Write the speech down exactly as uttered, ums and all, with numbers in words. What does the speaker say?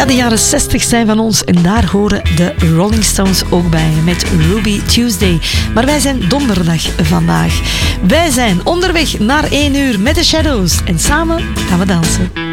Ja, de jaren zestig zijn van ons en daar horen de Rolling Stones ook bij met Ruby Tuesday. Maar wij zijn donderdag vandaag. Wij zijn onderweg naar één uur met de Shadows en samen gaan we dansen.